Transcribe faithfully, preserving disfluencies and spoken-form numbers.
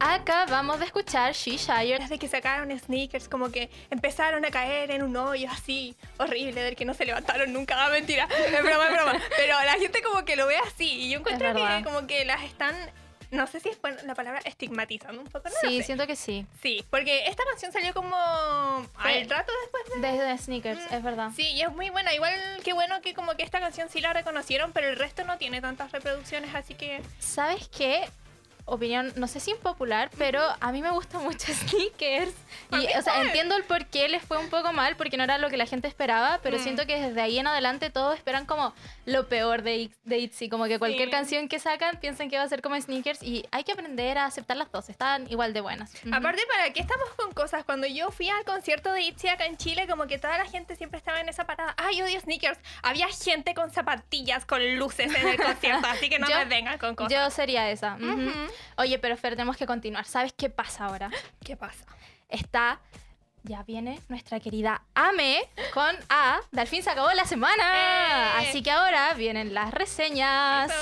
acabamos de escuchar She Shire. Desde que sacaron sneakers, como que empezaron a caer en un hoyo así horrible del que no se levantaron nunca. Ah, mentira, es broma, es broma. Pero la gente como que lo ve así y yo encuentro que como que las están... No sé si es bueno la palabra estigmatizando un poco, ¿no? Sí, sé. siento que sí. Sí, porque esta canción salió como al rato después de... Desde Sneakers, mm, es verdad. Sí, y es muy buena. Igual que bueno que como que esta canción sí la reconocieron, pero el resto no tiene tantas reproducciones, así que... ¿Sabes qué? Opinión, no sé si impopular, pero a mí me gusta mucho Sneakers. Y, o sea, entiendo el por qué les fue un poco mal, porque no era lo que la gente esperaba, pero mm. siento que desde ahí en adelante todos esperan como lo peor de, de ITZY. Como que cualquier sí. canción que sacan piensan que va a ser como Sneakers y hay que aprender a aceptar las dos, están igual de buenas. Uh-huh. Aparte, ¿para qué estamos con cosas? Cuando yo fui al concierto de ITZY acá en Chile, como que toda la gente siempre estaba en esa parada. ¡Ay, odio Sneakers! Había gente con zapatillas, con luces en el concierto, así que no yo, me vengan con cosas. Yo sería esa. Uh-huh. Uh-huh. Oye, pero Fer, tenemos que continuar. ¿Sabes qué pasa ahora? ¿Qué pasa? Está... Ya viene nuestra querida Ame con A. De al fin se acabó la semana. ¡Eh! Así que ahora vienen las reseñas. Eso.